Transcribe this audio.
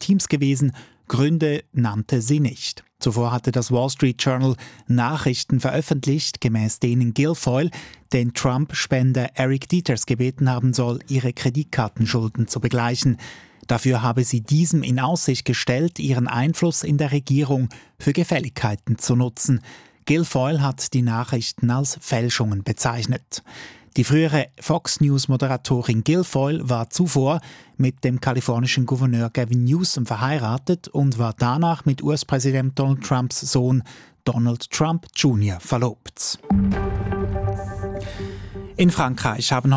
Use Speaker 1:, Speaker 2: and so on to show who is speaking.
Speaker 1: Teams gewesen. Gründe nannte sie nicht. Zuvor hatte das Wall Street Journal Nachrichten veröffentlicht, gemäß denen Guilfoyle den Trump-Spender Eric Dieters gebeten haben soll, ihre Kreditkartenschulden zu begleichen. Dafür habe sie diesem in Aussicht gestellt, ihren Einfluss in der Regierung für Gefälligkeiten zu nutzen. Guilfoyle hat die Nachrichten als Fälschungen bezeichnet. Die frühere Fox-News-Moderatorin Guilfoyle war zuvor mit dem kalifornischen Gouverneur Gavin Newsom verheiratet und war danach mit US-Präsident Donald Trumps Sohn Donald Trump Jr. verlobt. In Frankreich haben